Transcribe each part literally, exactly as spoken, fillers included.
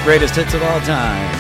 Greatest hits of all time.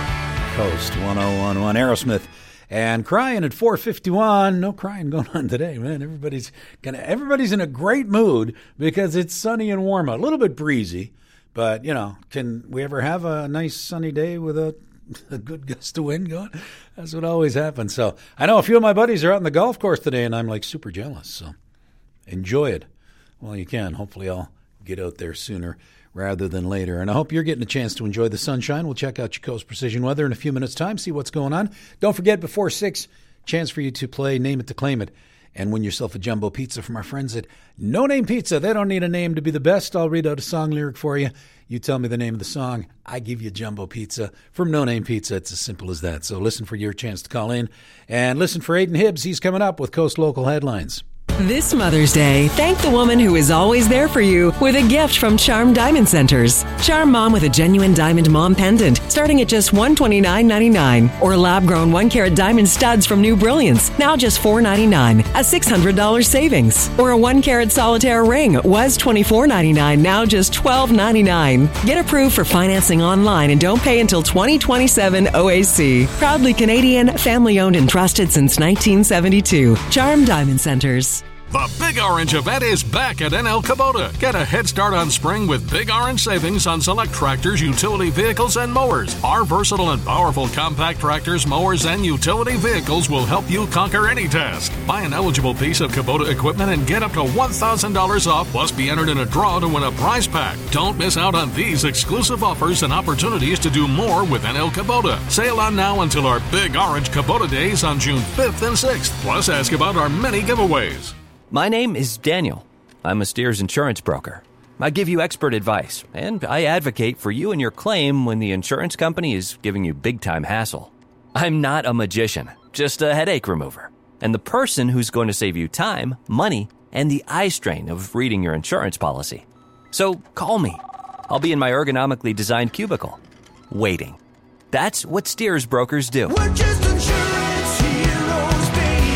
Coast one oh one one. Aerosmith and Crying at four fifty-one. No crying going on today, man. Everybody's gonna. Everybody's in a great mood because it's sunny and warm out. A little bit breezy, but you know, can we ever have a nice sunny day with a, a good gust of wind going? That's what always happens. So I know a few of my buddies are out on the golf course today, and I'm like super jealous. So enjoy it while you can. Hopefully, I'll get out there sooner rather than later. And I hope you're getting a chance to enjoy the sunshine. We'll check out Chico's Precision Weather in a few minutes' time, see what's going on. Don't forget, before six, chance for you to play Name It to Claim It and win yourself a jumbo pizza from our friends at No Name Pizza. They don't need a name to be the best. I'll read out a song lyric for you. You tell me the name of the song. I give you jumbo pizza from No Name Pizza. It's as simple as that. So listen for your chance to call in. And listen for Aiden Hibbs. He's coming up with Coast Local Headlines. This Mother's Day, thank the woman who is always there for you with a gift from Charm Diamond Centers. Charm Mom with a genuine diamond mom pendant starting at just one hundred twenty-nine ninety-nine. Or lab-grown one-carat diamond studs from New Brilliance, now just four hundred ninety-nine, a six hundred dollars savings. Or a one-carat solitaire ring was twenty-four ninety-nine, now just twelve ninety-nine. Get approved for financing online and don't pay until twenty twenty-seven O A C. Proudly Canadian, family-owned and trusted since nineteen seventy-two. Charm Diamond Centers. The Big Orange event is back at N L Kubota. Get a head start on spring with Big Orange savings on select tractors, utility vehicles, and mowers. Our versatile and powerful compact tractors, mowers, and utility vehicles will help you conquer any task. Buy an eligible piece of Kubota equipment and get up to one thousand dollars off, plus be entered in a draw to win a prize pack. Don't miss out on these exclusive offers and opportunities to do more with N L Kubota. Sale on now until our Big Orange Kubota days on June fifth and sixth. Plus, ask about our many giveaways. My name is Daniel. I'm a Steers insurance broker. I give you expert advice, and I advocate for you and your claim when the insurance company is giving you big-time hassle. I'm not a magician, just a headache remover, and the person who's going to save you time, money, and the eye strain of reading your insurance policy. So call me. I'll be in my ergonomically designed cubicle, waiting. That's what Steers brokers do. We're just insurance heroes, baby.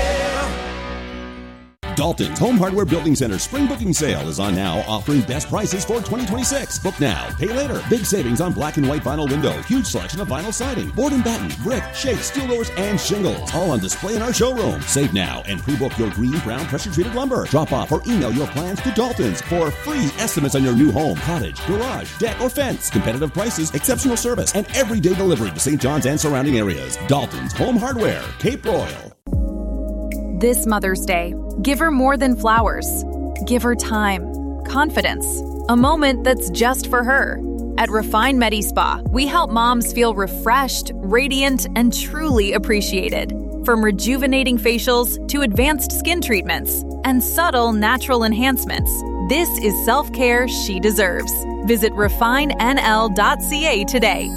Dalton's Home Hardware Building Center Spring Booking Sale is on now, offering best prices for twenty twenty-six. Book now, pay later. Big savings on black and white vinyl window. Huge selection of vinyl siding, board and batten, brick, shake, steel doors, and shingles. All on display in our showroom. Save now and pre-book your green, brown, pressure-treated lumber. Drop off or email your plans to Dalton's for free estimates on your new home, cottage, garage, deck, or fence. Competitive prices, exceptional service, and everyday delivery to Saint John's and surrounding areas. Dalton's Home Hardware, Cape Royal. This Mother's Day, give her more than flowers. Give her time, confidence, a moment that's just for her. At Refine Medi Spa, we help moms feel refreshed, radiant, and truly appreciated. From rejuvenating facials to advanced skin treatments and subtle natural enhancements, this is self-care she deserves. Visit refine N L dot C A today.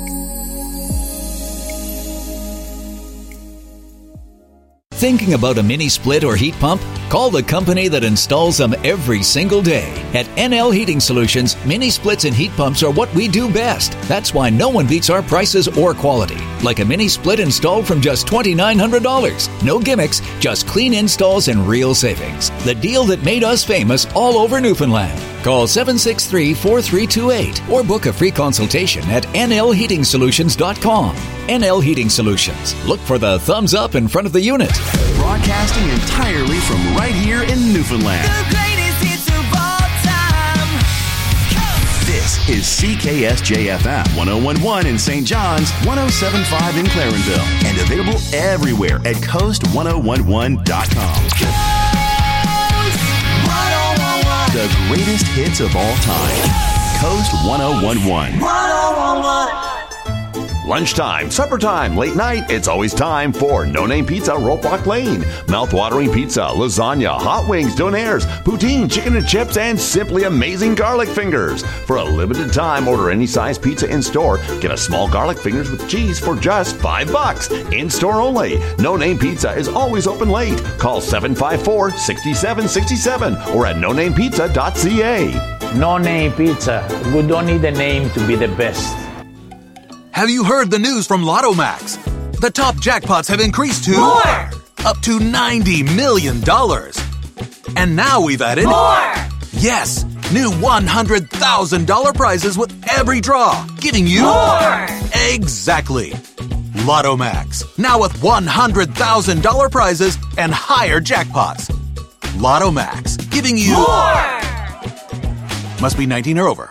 Thinking about a mini split or heat pump? Call the company that installs them every single day. At N L Heating Solutions, mini splits and heat pumps are what we do best. That's why no one beats our prices or quality. Like a mini split installed from just two thousand nine hundred dollars. No gimmicks, just clean installs and real savings. The deal that made us famous all over Newfoundland. Call seven six three, four three two eight or book a free consultation at N L heating solutions dot com. N L Heating Solutions. Look for the thumbs up in front of the unit. Broadcasting entirely from right here in Newfoundland. The greatest hits of all time. Coast. This is C K S J F M one oh one point one in Saint John's, one oh seven point five in Clarenville, and available everywhere at coast one oh one one dot com. Coast one oh one one. The greatest hits of all time. Coast one oh one one. one oh one one. Lunchtime, supper time, late night, it's always time for No Name Pizza, Rope Walk Lane. Mouth-watering pizza, lasagna, hot wings, donaires, poutine, chicken and chips, and simply amazing garlic fingers. For a limited time, order any size pizza in-store. Get a small garlic fingers with cheese for just five bucks. In-store only. No Name Pizza is always open late. Call seven five four, six seven six seven or at no name pizza dot c a. No Name Pizza. We don't need a name to be the best. Have you heard the news from Lotto Max? The top jackpots have increased to more, up to ninety million dollars. And now we've added more. Yes, New one hundred thousand dollars prizes with every draw, giving you more! Exactly. Lotto Max, now with one hundred thousand dollars prizes and higher jackpots. Lotto Max, giving you more! Must be nineteen or over.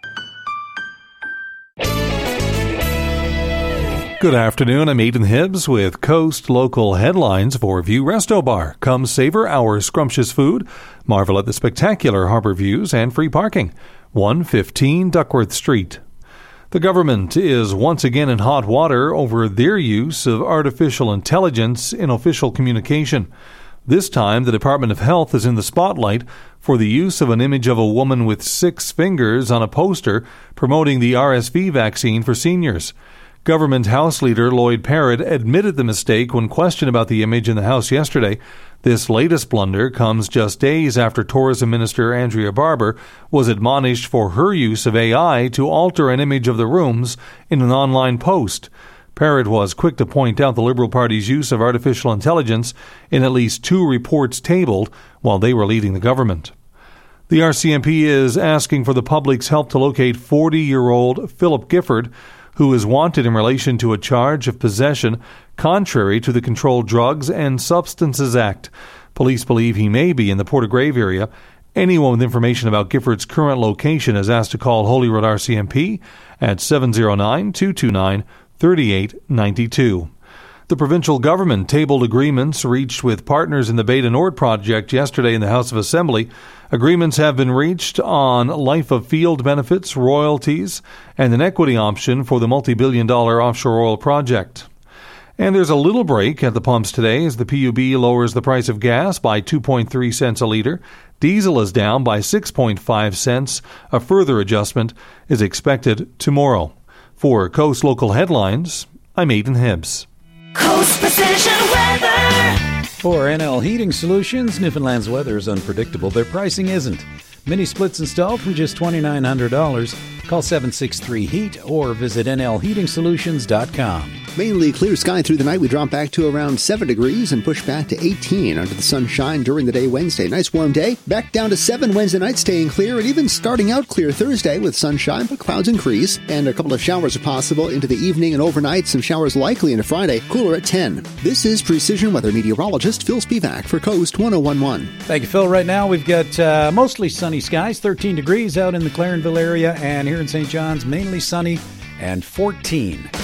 Good afternoon, I'm Aidan Hibbs with Coast Local Headlines for View Resto Bar. Come savor our scrumptious food, marvel at the spectacular harbor views and free parking. one fifteen Duckworth Street. The government is once again in hot water over their use of artificial intelligence in official communication. This time, the Department of Health is in the spotlight for the use of an image of a woman with six fingers on a poster promoting the R S V vaccine for seniors. Government House Leader Lloyd Parrott admitted the mistake when questioned about the image in the House yesterday. This latest blunder comes just days after Tourism Minister Andrea Barber was admonished for her use of A I to alter an image of the rooms in an online post. Parrott was quick to point out the Liberal Party's use of artificial intelligence in at least two reports tabled while they were leading the government. The R C M P is asking for the public's help to locate forty-year-old Philip Gifford, who is wanted in relation to a charge of possession contrary to the Controlled Drugs and Substances Act. Police believe he may be in the Portagrave area. Anyone with information about Gifford's current location is asked to call Holyrood R C M P at seven oh nine, two two nine, three eight nine two. The provincial government tabled agreements reached with partners in the Bay du Nord project yesterday in the House of Assembly. Agreements have been reached on life of field benefits, royalties, and an equity option for the multi-billion dollar offshore oil project. And there's a little break at the pumps today as the P U B lowers the price of gas by two point three cents a litre. Diesel is down by six point five cents. A further adjustment is expected tomorrow. For Coast Local Headlines, I'm Aidan Hibbs. Coast Precision Weather. For N L Heating Solutions, Newfoundland's weather is unpredictable. Their pricing isn't. Mini splits installed from just two thousand nine hundred dollars. Call seven six three heat or visit N L heating solutions dot com. Mainly clear sky through the night. We drop back to around seven degrees and push back to eighteen under the sunshine during the day Wednesday. Nice warm day. Back down to seven Wednesday night, staying clear, and even starting out clear Thursday with sunshine, but clouds increase. And a couple of showers are possible into the evening and overnight. Some showers likely into Friday. Cooler at ten. This is Precision Weather meteorologist Phil Spivak for Coast ten eleven. Thank you, Phil. Right now we've got uh, mostly sunny skies, thirteen degrees out in the Clarenville area, and here in Saint John's, mainly sunny and fourteen.